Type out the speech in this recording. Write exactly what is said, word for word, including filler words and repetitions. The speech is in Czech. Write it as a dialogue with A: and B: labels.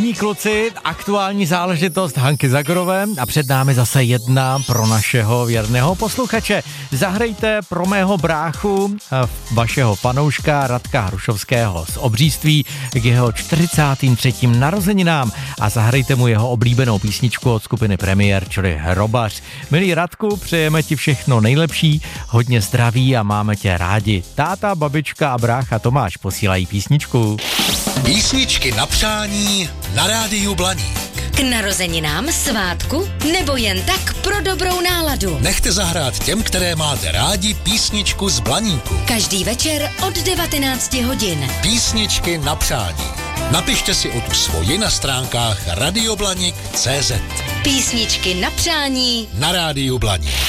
A: Kluci, aktuální záležitost Hanky Zagorové a před námi zase jedna pro našeho věrného posluchače. Zahrajte pro mého bráchu, vašeho fanouška Radka Hrušovského z Obříství k jeho čtyřicátým třetím narozeninám a zahrajte mu jeho oblíbenou písničku od skupiny Premiér, čili Hrobař. Milý Radku, přejeme ti všechno nejlepší, hodně zdraví a máme tě rádi. Táta, babička a brácha Tomáš posílají písničku.
B: Písničky na přání na rádiu Blaník.
C: K narozeninám, svátku nebo jen tak pro dobrou náladu.
B: Nechte zahrát těm, které máte rádi, písničku z Blaníku.
C: Každý večer od devatenácti hodin.
B: Písničky na přání. Napište si o tu svoji na stránkách radioblanik tečka cé zet.
C: Písničky na přání
B: na rádiu Blaník.